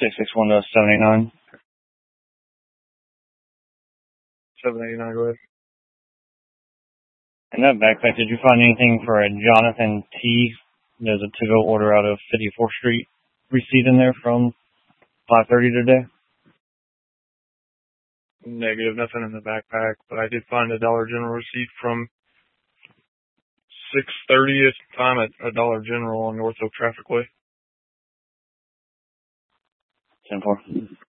661 to 789. 789, go ahead. In that backpack, did you find anything for a Jonathan T? There's a to-go order out of 54th Street receipt in there from 5:30 today. Negative, nothing in the backpack, but I did find a Dollar General receipt from 6:30 at the time at a Dollar General on North Oak Traffic Way. 10-4.